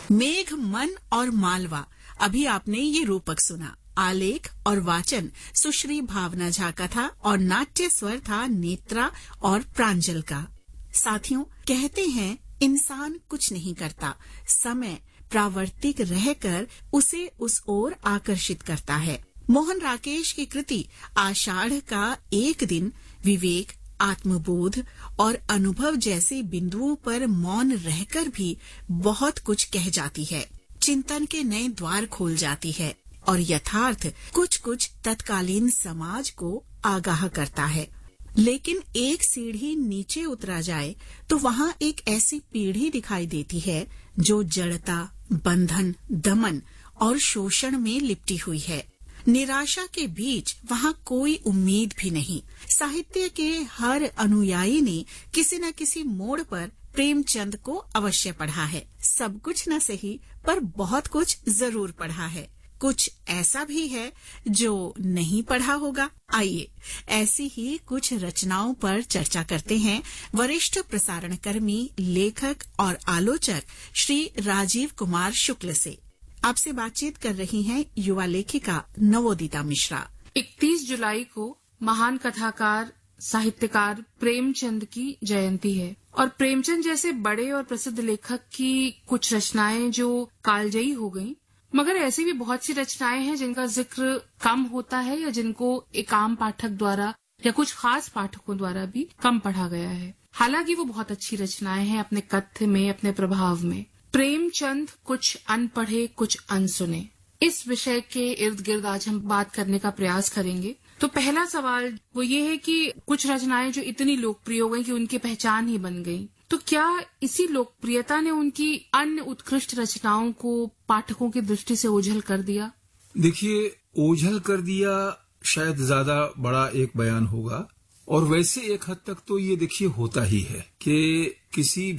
मेघ मन और मालवा, अभी आपने ये रूपक सुना। आलेख और वाचन सुश्री भावना झा का था और नाट्य स्वर था नेत्रा और प्रांजल का। साथियों, कहते हैं इंसान कुछ नहीं करता, समय प्रावर्तिक रहकर उसे उस ओर आकर्षित करता है। मोहन राकेश की कृति आषाढ़ का एक दिन विवेक, आत्मबोध और अनुभव जैसे बिंदुओं पर मौन रहकर भी बहुत कुछ कह जाती है, चिंतन के नए द्वार खोल जाती है और यथार्थ कुछ कुछ तत्कालीन समाज को आगाह करता है। लेकिन एक सीढ़ी नीचे उतरा जाए तो वहाँ एक ऐसी पीढ़ी दिखाई देती है जो जड़ता, बंधन, दमन और शोषण में लिपटी हुई है। निराशा के बीच वहाँ कोई उम्मीद भी नहीं। साहित्य के हर अनुयायी ने किसी न किसी मोड़ पर प्रेमचंद को अवश्य पढ़ा है। सब कुछ न सही पर बहुत कुछ जरूर पढ़ा है। कुछ ऐसा भी है जो नहीं पढ़ा होगा। आइए ऐसी ही कुछ रचनाओं पर चर्चा करते हैं वरिष्ठ प्रसारणकर्मी, लेखक और आलोचक श्री राजीव कुमार शुक्ल से। आपसे बातचीत कर रही हैं युवा लेखिका नवोदिता मिश्रा। 31 जुलाई को महान कथाकार, साहित्यकार प्रेमचंद की जयंती है और प्रेमचंद जैसे बड़े और प्रसिद्ध लेखक की कुछ रचनाएं जो कालजयी हो गईं, मगर ऐसी भी बहुत सी रचनाएं हैं जिनका जिक्र कम होता है या जिनको एक आम पाठक द्वारा या कुछ खास पाठकों द्वारा भी कम पढ़ा गया है। हालांकि वो बहुत अच्छी रचनाएं हैं अपने कथ्य में, अपने प्रभाव में। प्रेमचंद कुछ अनपढ़े कुछ अनसुने, इस विषय के इर्द गिर्द आज हम बात करने का प्रयास करेंगे। तो पहला सवाल वो ये है कि कुछ रचनाएं जो इतनी लोकप्रिय हो गई कि उनकी पहचान ही बन गई, तो क्या इसी लोकप्रियता ने उनकी अन्य उत्कृष्ट रचनाओं को पाठकों की दृष्टि से ओझल कर दिया? देखिए, ओझल कर दिया शायद ज्यादा बड़ा एक बयान होगा, और वैसे एक हद तक तो ये देखिए होता ही है कि किसी